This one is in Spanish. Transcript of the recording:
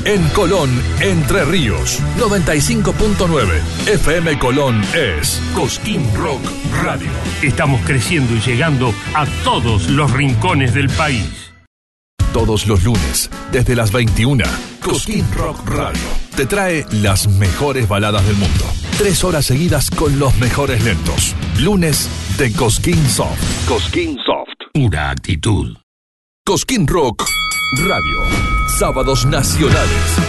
En Colón, Entre Ríos, 95.9. FM Colón es Cosquín Rock Radio. Estamos creciendo y llegando a todos los rincones del país. Todos los lunes, desde las 21, Cosquín Rock Radio te trae las mejores baladas del mundo. 3 horas seguidas con los mejores lentos. Lunes de Cosquín Soft. Cosquín Soft. Pura actitud. Cosquín Rock Radio. Sábados nacionales.